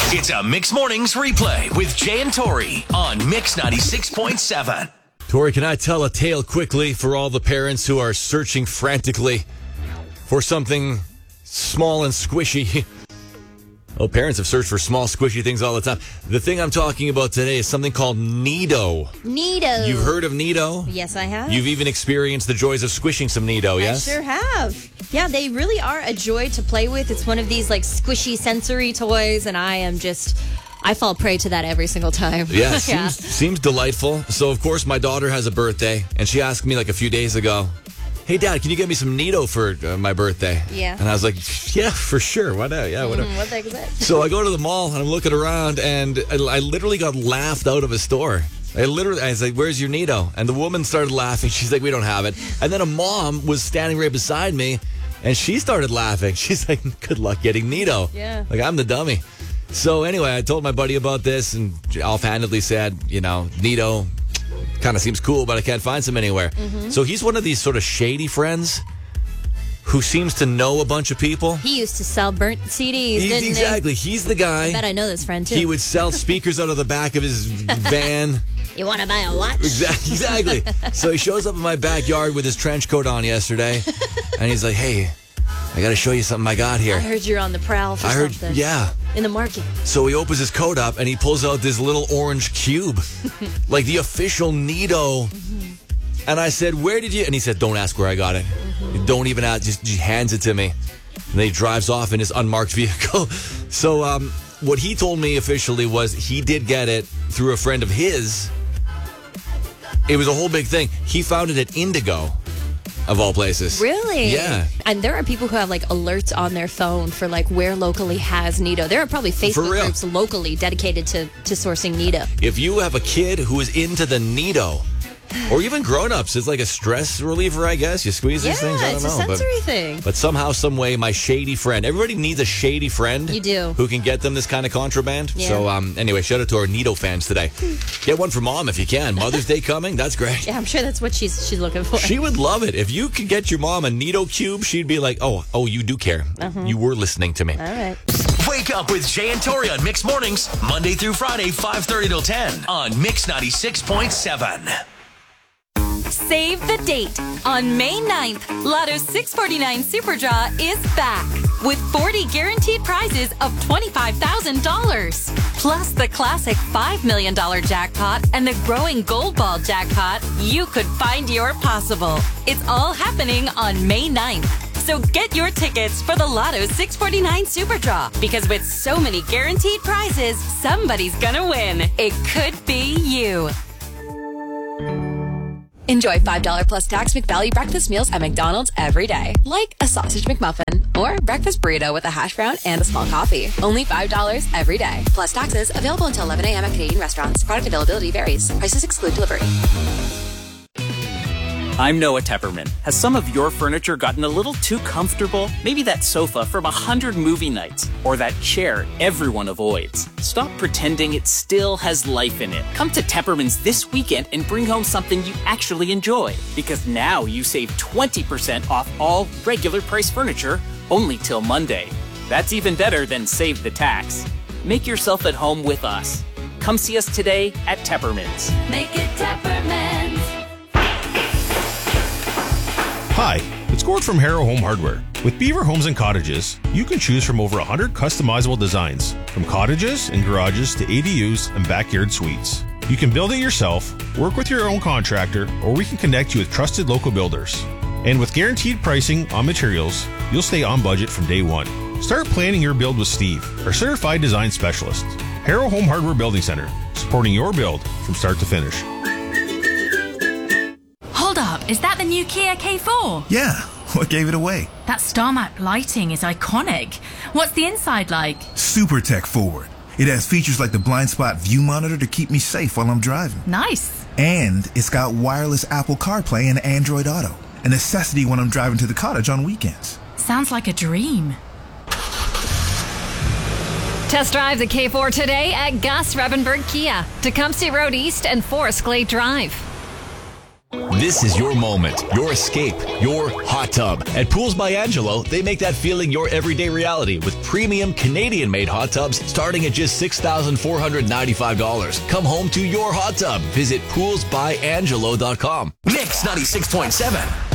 It's a Mix Mornings replay with Jay and Tori on Mix 96.7. Tori, can I tell a tale quickly for all the parents who are searching frantically for something small and squishy? Oh, parents have searched for small, squishy things all the time. The thing I'm talking about today is something called Nido. Nido. You've heard of Nido? Yes, I have. You've even experienced the joys of squishing some Nido, yes? I sure have. Yeah, they really are a joy to play with. It's one of these like squishy sensory toys, and I fall prey to that every single time. Yeah, seems delightful. So, of course, my daughter has a birthday, and she asked me like a few days ago, hey, Dad, can you get me some Nido for my birthday? Yeah. And I was like, yeah, for sure. Why not? Yeah, whatever. What the heck is that? So I go to the mall, and I'm looking around, and I literally got laughed out of a store. I was like, where's your Nido? And the woman started laughing. She's like, we don't have it. And then a mom was standing right beside me, and she started laughing. She's like, good luck getting Nido. Yeah. Like, I'm the dummy. So anyway, I told my buddy about this, and offhandedly said, Nido kind of seems cool, but I can't find some anywhere. Mm-hmm. So he's one of these sort of shady friends who seems to know a bunch of people. He used to sell burnt CDs, didn't he? Exactly. He's the guy. I bet I know this friend, too. He would sell speakers out of the back of his van. You want to buy a watch? Exactly. So he shows up in my backyard with his trench coat on yesterday, and he's like, hey, I got to show you something I got here. I heard you're on the prowl for something. Yeah. In the market. So he opens his coat up, and he pulls out this little orange cube, like the official Nido. Mm-hmm. And I said, where did you... And he said, don't ask where I got it. Mm-hmm. Don't even ask. Just hands it to me. And then he drives off in his unmarked vehicle. So what he told me officially was he did get it through a friend of his. It was a whole big thing. He found it at Indigo, of all places. Really? Yeah. And there are people who have like alerts on their phone for like where locally has Nido. There are probably Facebook groups locally dedicated to sourcing Nido. If you have a kid who is into the Nido, or even grown-ups, it's like a stress reliever, I guess. You squeeze these things, I don't know. Yeah, it's a sensory thing. But somehow, some way, my shady friend. Everybody needs a shady friend. You do. Who can get them this kind of contraband. Yeah. So, anyway, shout out to our Nido fans today. Get one for Mom if you can. Mother's Day coming. That's great. Yeah, I'm sure that's what she's looking for. She would love it. If you could get your mom a Nido cube, she'd be like, oh, you do care. Uh-huh. You were listening to me. All right. Wake up with Jay and Tori on Mix Mornings, Monday through Friday, 5:30 till 10 on Mix 96.7. Save the date. On May 9th, Lotto 649 Super Draw is back with 40 guaranteed prizes of $25,000. Plus the classic $5 million jackpot and the growing Gold Ball jackpot. You could find your possible. It's all happening on May 9th. So get your tickets for the Lotto 649 Super Draw, because with so many guaranteed prizes, somebody's gonna win. It could be you. Enjoy $5 plus tax McValue breakfast meals at McDonald's every day. Like a sausage McMuffin or breakfast burrito with a hash brown and a small coffee. Only $5 every day. Plus taxes. Available until 11 a.m. at Canadian restaurants. Product availability varies. Prices exclude delivery. I'm Noah Tepperman. Has some of your furniture gotten a little too comfortable? Maybe that sofa from 100 movie nights, or that chair everyone avoids. Stop pretending it still has life in it. Come to Tepperman's this weekend and bring home something you actually enjoy. Because now you save 20% off all regular price furniture, only till Monday. That's even better than save the tax. Make yourself at home with us. Come see us today at Tepperman's. Make it Tepperman's. Hi, it's Gord from Harrow Home Hardware. With Beaver Homes and Cottages, you can choose from over 100 customizable designs, from cottages and garages to ADUs and backyard suites. You can build it yourself, work with your own contractor, or we can connect you with trusted local builders. And with guaranteed pricing on materials, you'll stay on budget from day one. Start planning your build with Steve, our certified design specialist. Harrow Home Hardware Building Center, supporting your build from start to finish. Hold up, is that the new Kia K4? Yeah, what gave it away? That StarMap lighting is iconic. What's the inside like? Super tech forward. It has features like the blind spot view monitor to keep me safe while I'm driving. Nice. And it's got wireless Apple CarPlay and Android Auto, a necessity when I'm driving to the cottage on weekends. Sounds like a dream. Test drive the K4 today at Gus Revenberg Kia, Tecumseh Road East and Forest Glade Drive. This is your moment, your escape, your hot tub. At Pools by Angelo, they make that feeling your everyday reality with premium Canadian-made hot tubs starting at just $6,495. Come home to your hot tub. Visit poolsbyangelo.com. Mix 96.7.